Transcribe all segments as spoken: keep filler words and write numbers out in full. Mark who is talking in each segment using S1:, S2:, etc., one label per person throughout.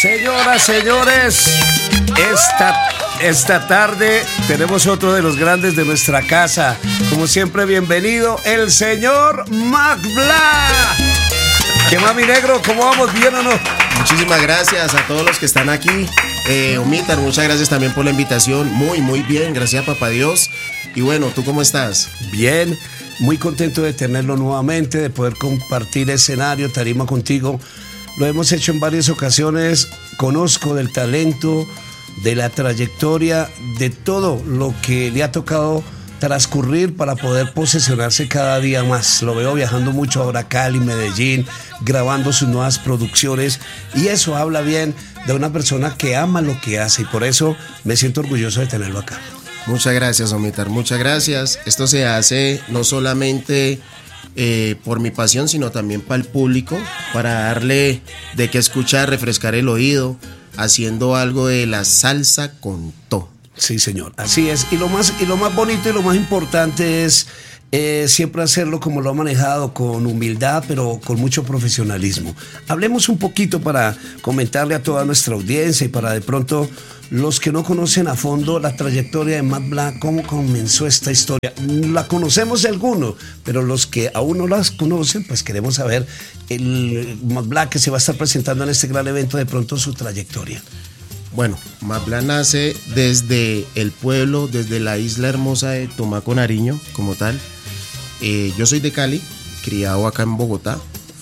S1: Señoras, señores, esta, esta tarde tenemos otro de los grandes de nuestra casa. Como siempre, bienvenido el señor Mac Black. ¿Qué más, mi negro? ¿Cómo vamos? ¿Bien o no?
S2: Muchísimas gracias a todos los que están aquí. Eh, Omitar, muchas gracias también por la invitación. Muy, muy bien, gracias a Papá Dios. Y bueno, ¿tú cómo estás?
S1: Bien, muy contento de tenerlo nuevamente, de poder compartir escenario, tarima contigo. Lo hemos hecho en varias ocasiones. Conozco del talento, de la trayectoria, de todo lo que le ha tocado transcurrir para poder posesionarse cada día más. Lo veo viajando mucho ahora a Cali, Medellín, grabando sus nuevas producciones, y eso habla bien de una persona que ama lo que hace, y por eso me siento orgulloso de tenerlo acá.
S2: Muchas gracias, Omitar, muchas gracias. Esto se hace no solamente eh, por mi pasión, sino también para el público, para darle de qué escuchar, refrescar el oído, haciendo algo de la salsa con todo.
S1: Sí, señor, así es. Y lo más, y lo más bonito y lo más importante es eh, siempre hacerlo como lo ha manejado, con humildad, pero con mucho profesionalismo. Hablemos un poquito para comentarle a toda nuestra audiencia y para de pronto los que no conocen a fondo la trayectoria de Mac Black, cómo comenzó esta historia. La conocemos de algunos, pero los que aún no las conocen, pues queremos saber el Mac Black que se va a estar presentando en este gran evento, de pronto su trayectoria.
S2: Bueno, Mac Black nace desde el pueblo, desde la isla hermosa de Tumaco, Nariño, como tal. Eh, yo soy de Cali, criado acá en Bogotá,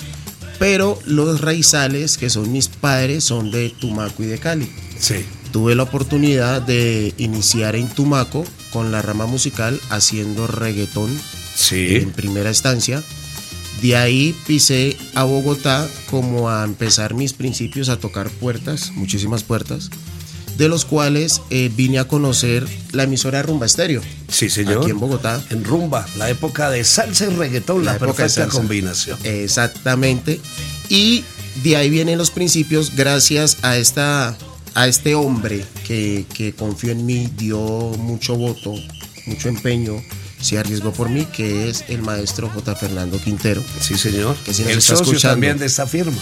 S2: pero los raizales, que son mis padres, son de Tumaco y de Cali.
S1: Sí.
S2: Tuve la oportunidad de iniciar en Tumaco con la rama musical haciendo reggaetón,
S1: sí,
S2: en primera instancia. De ahí pisé a Bogotá como a empezar mis principios, a tocar puertas, muchísimas puertas, de los cuales eh, vine a conocer la emisora Rumba Estéreo.
S1: Sí, señor.
S2: Aquí en Bogotá.
S1: En Rumba, la época de salsa y reggaetón, la, la perfecta combinación.
S2: Exactamente. Y de ahí vienen los principios, gracias a esta, a este hombre que, que confió en mí, dio mucho voto, mucho empeño, se arriesgó por mí, que es el maestro J. Fernando Quintero.
S1: Sí, señor.
S2: Que si nos
S1: el
S2: está
S1: socio
S2: escuchando,
S1: también de esta firma.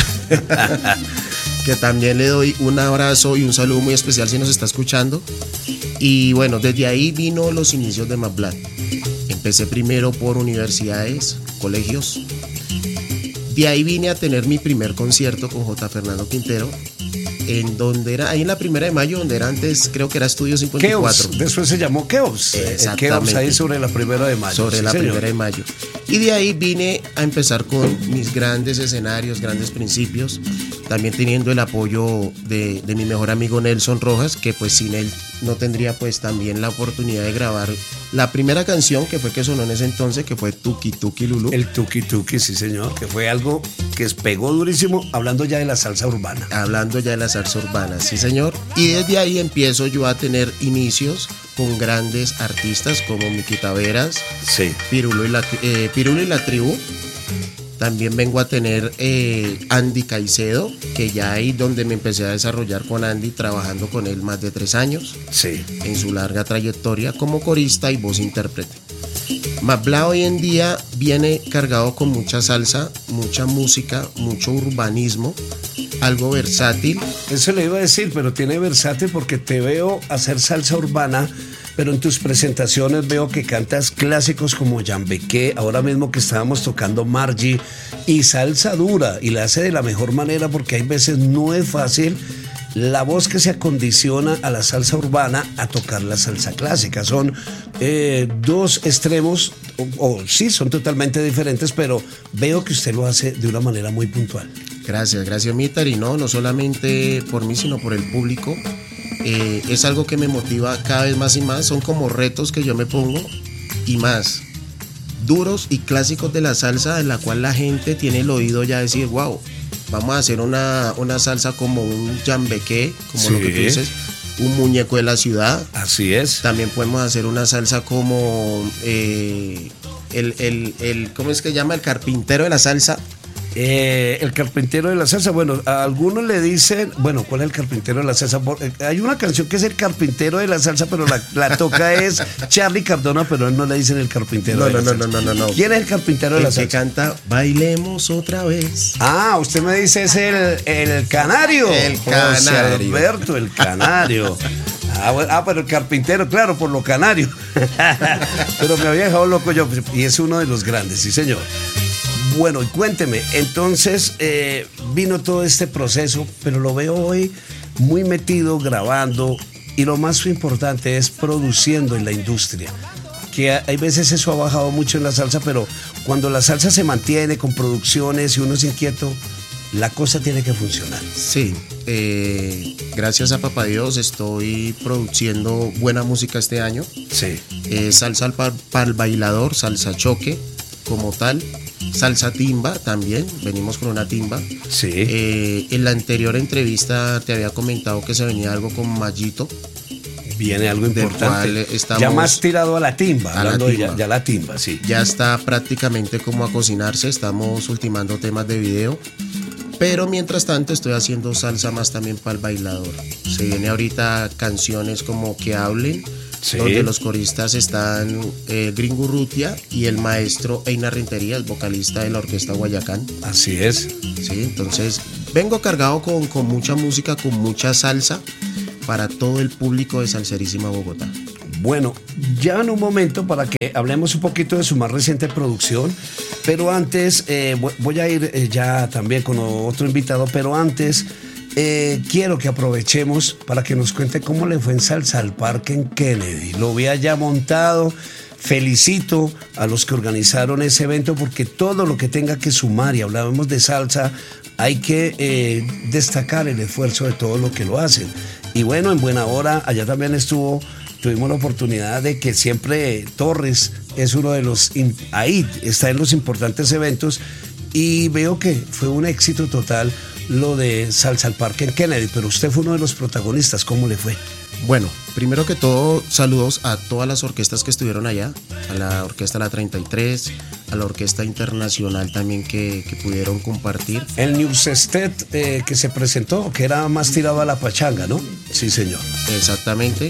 S2: Que también le doy un abrazo y un saludo muy especial si nos está escuchando. Y bueno, desde ahí vino los inicios de Mac Black. Empecé primero por universidades, colegios. De ahí vine a tener mi primer concierto con J. Fernando Quintero, en donde era, ahí en la primera de mayo, donde era antes, creo que era Estudio cincuenta y cuatro.
S1: Keops, después se llamó Keops.
S2: Exactamente.
S1: Keops ahí sobre la primera de mayo.
S2: Sobre
S1: sí,
S2: la
S1: señor.
S2: primera de mayo. Y de ahí vine a empezar con mis grandes escenarios, grandes principios, también teniendo el apoyo de, de mi mejor amigo Nelson Rojas, que pues sin él no tendría pues también la oportunidad de grabar la primera canción que fue que sonó en ese entonces, que fue Tuki Tuki Lulu.
S1: El Tuki Tuki, sí señor, que fue algo que pegó durísimo, hablando ya de la salsa urbana.
S2: Hablando ya de la salsa urbana, sí señor. Y desde ahí empiezo yo a tener inicios con grandes artistas como Miki Taveras,
S1: sí,
S2: Pirulo y la, eh, Pirulo y la Tribu. También vengo a tener eh, Andy Caicedo, que ya ahí donde me empecé a desarrollar con Andy, trabajando con él más de tres años,
S1: sí,
S2: en su larga trayectoria como corista y voz intérprete. Mac Black hoy en día viene cargado con mucha salsa, mucha música, mucho urbanismo, algo versátil.
S1: Eso le iba a decir, pero tiene versátil porque te veo hacer salsa urbana, pero en tus presentaciones veo que cantas clásicos como Yambequé, ahora mismo que estábamos tocando Margie, y salsa dura, y la hace de la mejor manera, porque hay veces no es fácil la voz que se acondiciona a la salsa urbana a tocar la salsa clásica. Son eh, dos extremos, o, o sí, son totalmente diferentes, pero veo que usted lo hace de una manera muy puntual.
S2: Gracias, gracias Mitar, y no, no solamente por mí, sino por el público. Eh, es algo que me motiva cada vez más y más. Son como retos que yo me pongo, y más duros y clásicos de la salsa, en la cual la gente tiene el oído ya decir, wow, vamos a hacer una, una salsa como un Yambequé, como sí, lo que tú dices, un muñeco de la ciudad.
S1: Así es.
S2: También podemos hacer una salsa como eh, el, el, el, ¿cómo es que se llama? El carpintero de la salsa.
S1: Eh, el carpintero de la salsa, bueno, a algunos le dicen, bueno, ¿cuál es el carpintero de la salsa? Hay una canción que es el carpintero de la salsa, pero la, la toca es Charly Cardona, pero a él no le dicen el carpintero
S2: no,
S1: de
S2: no,
S1: la
S2: no,
S1: salsa.
S2: No, no, no, no.
S1: ¿Quién es el carpintero de
S2: el
S1: la salsa?
S2: El que canta Bailemos otra vez.
S1: Ah, usted me dice es el, el canario.
S2: El
S1: José
S2: canario.
S1: Alberto, el canario. Ah, bueno, ah, pero el carpintero, claro, por lo canario. Pero me había dejado loco yo, y es uno de los grandes, sí señor. Bueno, y cuénteme, entonces eh, vino todo este proceso, pero lo veo hoy muy metido grabando y lo más importante es produciendo en la industria. Que hay veces eso ha bajado mucho en la salsa, pero cuando la salsa se mantiene con producciones y uno es inquieto, la cosa tiene que funcionar.
S2: Sí, eh, gracias a Papá Dios estoy produciendo buena música este año.
S1: Sí.
S2: Eh, salsa para pa el bailador, salsa choque como tal. Salsa timba también, venimos con una timba.
S1: Sí.
S2: Eh, en la anterior entrevista te había comentado que se venía algo con Mallito.
S1: Viene algo importante.
S2: Estamos
S1: ya más tirado a la timba,
S2: a
S1: hablando
S2: la timba.
S1: De ya, ya la timba, sí.
S2: Ya está prácticamente como a cocinarse, estamos ultimando temas de video. Pero mientras tanto estoy haciendo salsa más también para el bailador. Se viene ahorita canciones como Que Hablen. Sí. Donde los coristas están eh, Gringo Urrutia y el maestro Einar Rentería, el vocalista de la Orquesta Guayacán.
S1: Así es.
S2: Sí, entonces vengo cargado con, con mucha música, con mucha salsa para todo el público de Salserísima Bogotá.
S1: Bueno, ya en un momento para que hablemos un poquito de su más reciente producción, pero antes eh, voy a ir eh, ya también con otro invitado, pero antes... Eh, quiero que aprovechemos para que nos cuente cómo le fue en Salsa al Parque en Kennedy. Lo vi allá montado. Felicito a los que organizaron ese evento porque todo lo que tenga que sumar y hablamos de salsa, hay que eh, destacar el esfuerzo de todos los que lo hacen. Y bueno, en buena hora, allá también estuvo, tuvimos la oportunidad de que siempre Torres es uno de los, ahí está en los importantes eventos y veo que fue un éxito total lo de Salsa al Parque en Kennedy, pero usted fue uno de los protagonistas, ¿cómo le fue?
S2: Bueno, primero que todo, saludos a todas las orquestas que estuvieron allá, a la Orquesta La treinta y tres, a la Orquesta Internacional también que, que pudieron compartir.
S1: El Newsted eh, que se presentó, que era más tirado a la pachanga, ¿no? Sí, señor.
S2: Exactamente.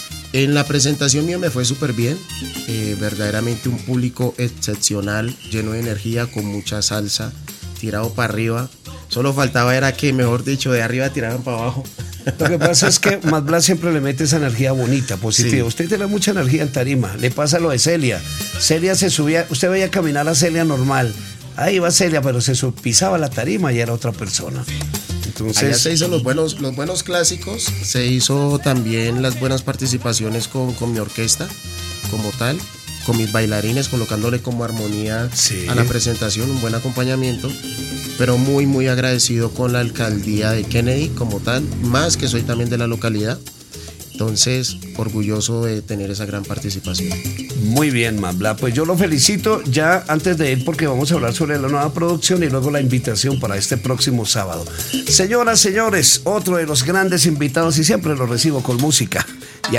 S2: En la presentación mía me fue súper bien, eh, verdaderamente un público excepcional, lleno de energía, con mucha salsa, tirado para arriba. Solo faltaba era que, mejor dicho, de arriba tiraran para abajo.
S1: Lo que pasa es que Más Blas siempre le mete esa energía bonita, positiva. Sí. Usted tiene mucha energía en tarima. Le pasa lo de Celia. Celia se subía, usted veía caminar a Celia normal. Ahí va Celia, pero se pisaba la tarima y era otra persona.
S2: Entonces, allá se hizo los buenos, los buenos clásicos, se hizo también las buenas participaciones con, con mi orquesta como tal, con mis bailarines, colocándole como armonía sí. a la presentación, un buen acompañamiento, pero muy muy agradecido con la alcaldía de Kennedy como tal, más que soy también de la localidad, entonces orgulloso de tener esa gran participación.
S1: Muy bien, Mambla, pues yo lo felicito ya antes de ir porque vamos a hablar sobre la nueva producción y luego la invitación para este próximo sábado. Señoras, señores, otro de los grandes invitados y siempre lo recibo con música.